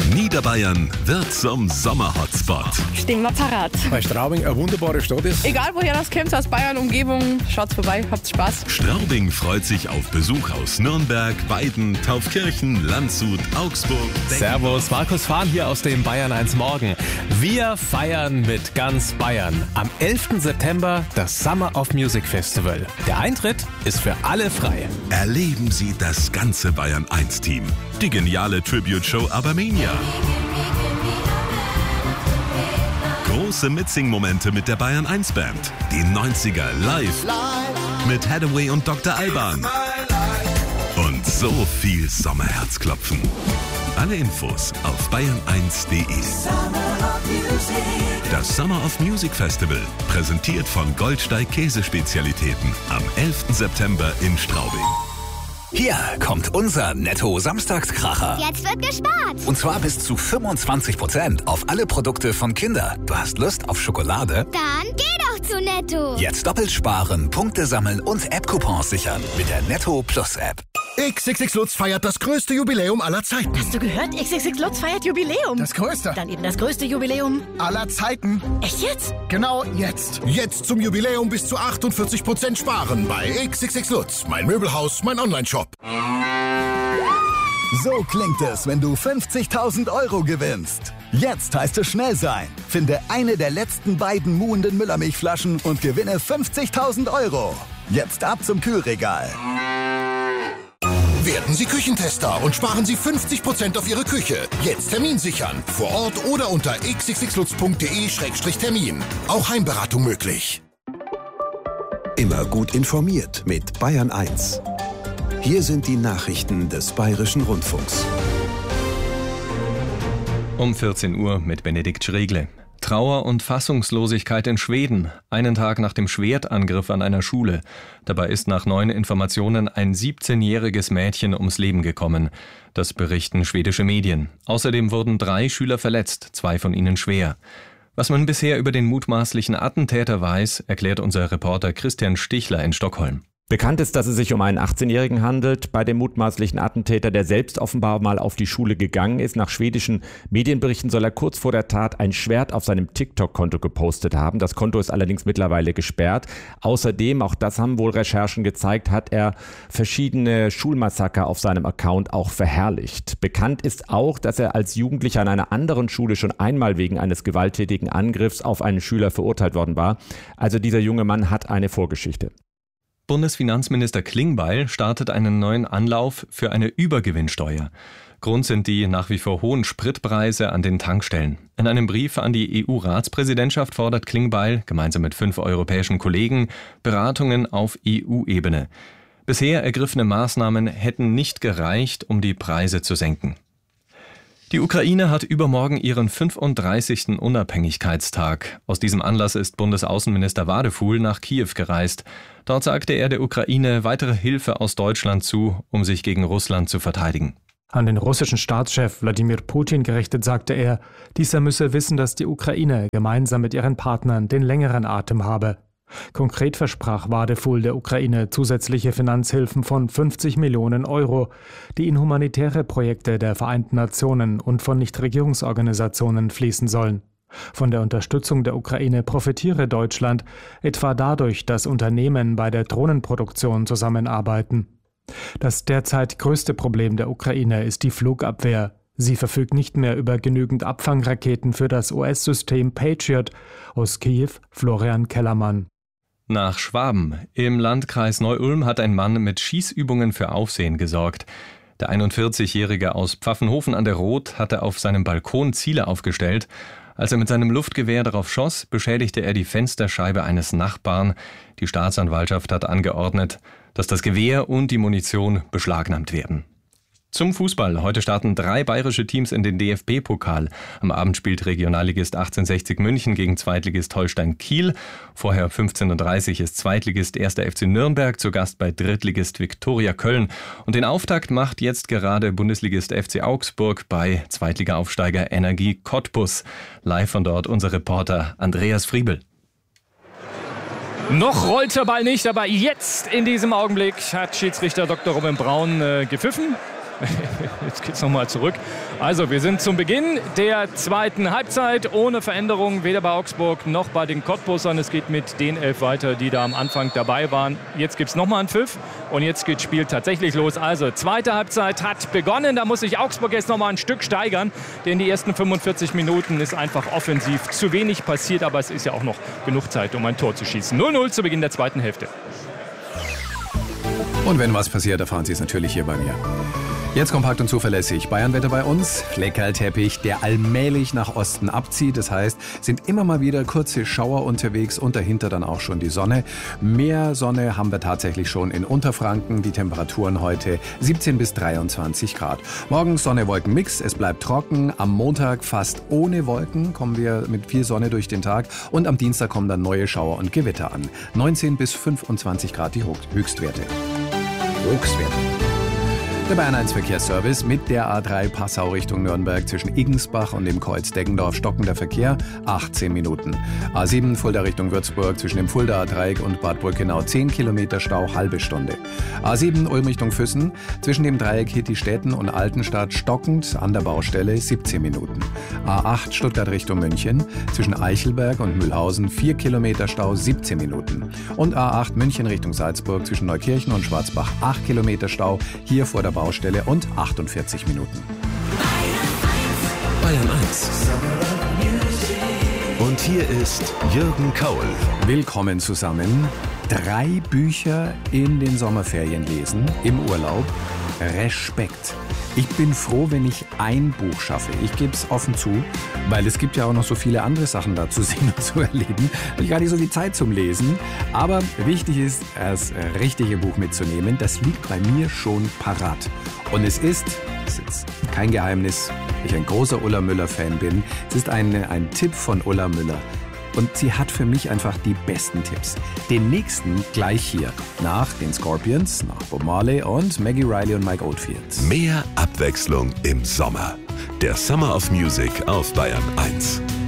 Niederbayern wird zum Sommer-Hotspot. Stehen wir parat. Weil Straubing eine wunderbare Stadt ist. Egal woher das kommt, aus Bayern, Umgebung, schaut's vorbei, habt Spaß. Straubing freut sich auf Besuch aus Nürnberg, Weiden, Taufkirchen, Landshut, Augsburg. Servus, Markus Fahn hier aus dem Bayern 1 Morgen. Wir feiern mit ganz Bayern. Am 11. September das Summer of Music Festival. Der Eintritt ist für alle frei. Erleben Sie das ganze Bayern 1 Team. Die geniale Tribute-Show Abermania. Große Mitsing-Momente mit der Bayern 1 Band. Die 90er live mit Hathaway und Dr. Alban. Und so viel Sommerherzklopfen. Alle Infos auf bayern1.de. Das Summer of Music Festival, präsentiert von Goldsteig Käsespezialitäten, am 11. September in Straubing. Hier kommt unser Netto-Samstagskracher. Jetzt wird gespart. Und zwar bis zu 25% auf alle Produkte von Kinder. Du hast Lust auf Schokolade? Dann geh doch zu Netto. Jetzt doppelt sparen, Punkte sammeln und App-Coupons sichern mit der Netto Plus App. XXX Lutz feiert das größte Jubiläum aller Zeiten. Hast du gehört? XXX Lutz feiert Jubiläum. Das größte. Dann eben das größte Jubiläum Aller Zeiten. Echt jetzt? Genau jetzt. Jetzt zum Jubiläum bis zu 48% sparen bei XXX Lutz. Mein Möbelhaus, mein Onlineshop. So klingt es, wenn du 50.000 € gewinnst. Jetzt heißt es schnell sein. Finde eine der letzten beiden muhenden Müllermilchflaschen und gewinne 50.000 €. Jetzt ab zum Kühlregal. Werden Sie Küchentester und sparen Sie 50% auf Ihre Küche. Jetzt Termin sichern. Vor Ort oder unter xxxlutz.de/termin. Auch Heimberatung möglich. Immer gut informiert mit Bayern 1. Hier sind die Nachrichten des Bayerischen Rundfunks. Um 14 Uhr mit Benedikt Schregle. Trauer und Fassungslosigkeit in Schweden, einen Tag nach dem Schwertangriff an einer Schule. Dabei ist nach neuen Informationen ein 17-jähriges Mädchen ums Leben gekommen. Das berichten schwedische Medien. Außerdem wurden 3 Schüler verletzt, 2 von ihnen schwer. Was man bisher über den mutmaßlichen Attentäter weiß, erklärt unser Reporter Christian Stichler in Stockholm. Bekannt ist, dass es sich um einen 18-Jährigen handelt, bei dem mutmaßlichen Attentäter, der selbst offenbar mal auf die Schule gegangen ist. Nach schwedischen Medienberichten soll er kurz vor der Tat ein Schwert auf seinem TikTok-Konto gepostet haben. Das Konto ist allerdings mittlerweile gesperrt. Außerdem, auch das haben wohl Recherchen gezeigt, hat er verschiedene Schulmassaker auf seinem Account auch verherrlicht. Bekannt ist auch, dass er als Jugendlicher an einer anderen Schule schon einmal wegen eines gewalttätigen Angriffs auf einen Schüler verurteilt worden war. Also dieser junge Mann hat eine Vorgeschichte. Bundesfinanzminister Klingbeil startet einen neuen Anlauf für eine Übergewinnsteuer. Grund sind die nach wie vor hohen Spritpreise an den Tankstellen. In einem Brief an die EU-Ratspräsidentschaft fordert Klingbeil, gemeinsam mit 5 europäischen Kollegen, Beratungen auf EU-Ebene. Bisher ergriffene Maßnahmen hätten nicht gereicht, um die Preise zu senken. Die Ukraine hat übermorgen ihren 35. Unabhängigkeitstag. Aus diesem Anlass ist Bundesaußenminister Wadefuhl nach Kiew gereist. Dort sagte er der Ukraine weitere Hilfe aus Deutschland zu, um sich gegen Russland zu verteidigen. An den russischen Staatschef Wladimir Putin gerichtet sagte er, dieser müsse wissen, dass die Ukraine gemeinsam mit ihren Partnern den längeren Atem habe. Konkret versprach Wadefuhl der Ukraine zusätzliche Finanzhilfen von 50 Millionen €, die in humanitäre Projekte der Vereinten Nationen und von Nichtregierungsorganisationen fließen sollen. Von der Unterstützung der Ukraine profitiere Deutschland, etwa dadurch, dass Unternehmen bei der Drohnenproduktion zusammenarbeiten. Das derzeit größte Problem der Ukraine ist die Flugabwehr. Sie verfügt nicht mehr über genügend Abfangraketen für das US-System Patriot. Aus Kiew, Florian Kellermann. Nach Schwaben. Im Landkreis Neu-Ulm hat ein Mann mit Schießübungen für Aufsehen gesorgt. Der 41-Jährige aus Pfaffenhofen an der Roth hatte auf seinem Balkon Ziele aufgestellt. Als er mit seinem Luftgewehr darauf schoss, beschädigte er die Fensterscheibe eines Nachbarn. Die Staatsanwaltschaft hat angeordnet, dass das Gewehr und die Munition beschlagnahmt werden. Zum Fußball. Heute starten 3 bayerische Teams in den DFB-Pokal. Am Abend spielt Regionalligist 1860 München gegen Zweitligist Holstein Kiel. Vorher 15:30 Uhr ist Zweitligist 1. FC Nürnberg zu Gast bei Drittligist Viktoria Köln. Und den Auftakt macht jetzt gerade Bundesligist FC Augsburg bei Zweitliga-Aufsteiger Energie Cottbus. Live von dort unser Reporter Andreas Friebel. Noch rollt der Ball nicht, aber jetzt in diesem Augenblick hat Schiedsrichter Dr. Robin Braun gepfiffen. Jetzt geht's nochmal zurück. Also, wir sind zum Beginn der zweiten Halbzeit ohne Veränderung, weder bei Augsburg noch bei den Cottbusern. Es geht mit den 11 weiter, die da am Anfang dabei waren. Jetzt gibt es nochmal einen Pfiff und jetzt geht das Spiel tatsächlich los. Also, zweite Halbzeit hat begonnen. Da muss sich Augsburg jetzt nochmal ein Stück steigern, denn die ersten 45 Minuten ist einfach offensiv zu wenig passiert. Aber es ist ja auch noch genug Zeit, um ein Tor zu schießen. 0-0 zu Beginn der zweiten Hälfte. Und wenn was passiert, erfahren Sie es natürlich hier bei mir. Jetzt kompakt und zuverlässig. Bayernwetter bei uns. Fleckerlteppich, der allmählich nach Osten abzieht. Das heißt, sind immer mal wieder kurze Schauer unterwegs und dahinter dann auch schon die Sonne. Mehr Sonne haben wir tatsächlich schon in Unterfranken. Die Temperaturen heute 17 bis 23 Grad. Morgen Sonne-Wolken-Mix. Es bleibt trocken. Am Montag fast ohne Wolken kommen wir mit viel Sonne durch den Tag. Und am Dienstag kommen dann neue Schauer und Gewitter an. 19 bis 25 Grad die Höchstwerte. Der Bayern 1 Verkehrsservice mit der A3 Passau Richtung Nürnberg zwischen Iggensbach und dem Kreuz Deggendorf stockender Verkehr 18 Minuten. A7 Fulda Richtung Würzburg zwischen dem Fuldaer Dreieck und Bad Brückenau 10 Kilometer Stau, halbe Stunde. A7 Ulm Richtung Füssen zwischen dem Dreieck Hittistetten und Altenstadt stockend an der Baustelle 17 Minuten. A8 Stuttgart Richtung München zwischen Eichelberg und Mühlhausen 4 Kilometer Stau, 17 Minuten. Und A8 München Richtung Salzburg zwischen Neukirchen und Schwarzbach 8 Kilometer Stau, hier vor der Baustelle und 48 Minuten. Bayern 1. Und hier ist Jürgen Kaul. Willkommen zusammen. 3 Bücher in den Sommerferien lesen, im Urlaub. Respekt. Ich bin froh, wenn ich ein Buch schaffe. Ich gebe es offen zu, weil es gibt ja auch noch so viele andere Sachen da zu sehen und zu erleben. Ich habe gar nicht so viel Zeit zum Lesen. Aber wichtig ist, das richtige Buch mitzunehmen. Das liegt bei mir schon parat. Und es ist jetzt kein Geheimnis, ich ein großer Ulla Müller-Fan bin. Es ist ein Tipp von Ulla Müller. Und sie hat für mich einfach die besten Tipps. Den nächsten gleich hier. Nach den Scorpions, nach Bob Marley und Maggie Riley und Mike Oldfield. Mehr Abwechslung im Sommer. Der Summer of Music auf Bayern 1.